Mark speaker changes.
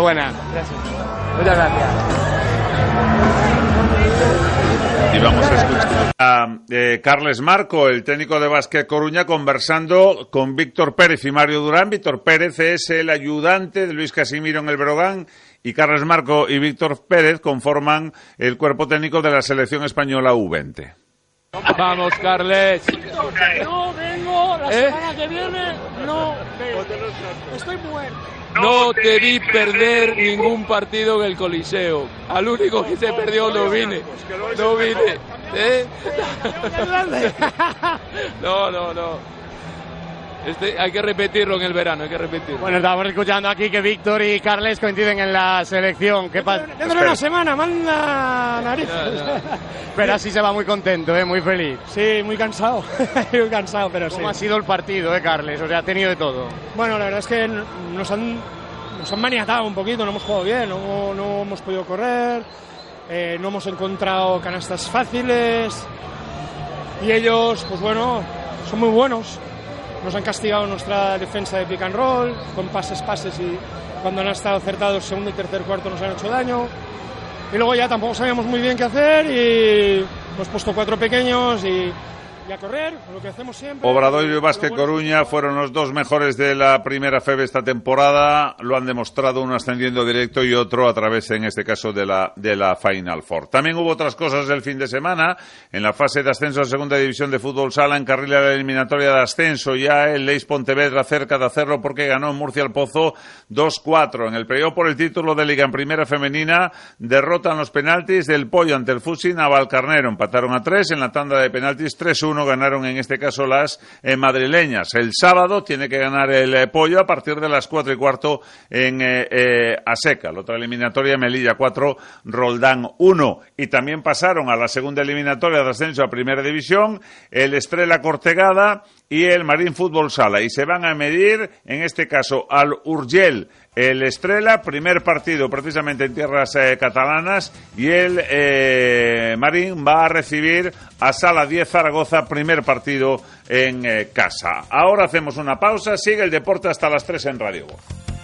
Speaker 1: enhorabuena.
Speaker 2: Gracias. Muchas gracias.
Speaker 3: Y vamos a escuchar a Carles Marco, el técnico de Básquet Coruña, conversando con Víctor Pérez y Mario Durán. Víctor Pérez es el ayudante de Luis Casimiro en el Breogán y Carles Marco y Víctor Pérez conforman el cuerpo técnico de la selección española U20.
Speaker 4: Vamos, Carles.
Speaker 5: No vengo la semana que viene, no vengo. Estoy muerto.
Speaker 4: No te vi perder ningún partido en el Coliseo. Al único que se perdió no vine. No vine. No. Hay que repetirlo en el verano, hay que repetirlo.
Speaker 1: Bueno, estamos escuchando aquí que Víctor y Carles coinciden en la selección. ¿Qué pasa?
Speaker 5: Dentro de una semana, manda narices.
Speaker 1: Pero así se va muy contento, muy feliz.
Speaker 5: Sí, muy cansado. Muy cansado, pero sí.
Speaker 1: ¿Cómo ha sido el partido, Carles? O sea, ha tenido de todo.
Speaker 5: Bueno, la verdad es que nos han maniatado un poquito, no hemos jugado bien, no hemos podido correr, no hemos encontrado canastas fáciles y ellos, pues bueno, son muy buenos. Nos han castigado nuestra defensa de pick and roll, con pases y cuando han estado acertados segundo y tercer cuarto nos han hecho daño. Y luego ya tampoco sabíamos muy bien qué hacer y hemos puesto 4 pequeños y a correr, lo que hacemos siempre.
Speaker 3: Obradoiro y Básquet Coruña fueron los dos mejores de la primera FEB esta temporada. Lo han demostrado, uno ascendiendo directo y otro a través, en este caso, de la Final Four. También hubo otras cosas del fin de semana. En la fase de ascenso a Segunda División de Fútbol Sala, encarrila la eliminatoria de ascenso. Ya el Leis Pontevedra cerca de hacerlo porque ganó en Murcia el Pozo 2-4. En el playoff por el título de Liga en Primera Femenina, derrotan los penaltis del Pollo ante el Fusi Navalcarnero. Empataron a 3 en la tanda de penaltis 3-1. Ganaron en este caso las madrileñas. El sábado tiene que ganar el Pollo a partir de las 4:15 en Aseca. La otra eliminatoria, Melilla 4, Roldán 1. Y también pasaron a la segunda eliminatoria de ascenso a Primera División el Estrela Cortegada y el Marín Fútbol Sala. Y se van a medir, en este caso, al Urgell. El Estrela, primer partido precisamente en tierras catalanas, y el Marín va a recibir a Sala 10 Zaragoza, primer partido en casa. Ahora hacemos una pausa, sigue el deporte hasta las 3 en Radio Voz.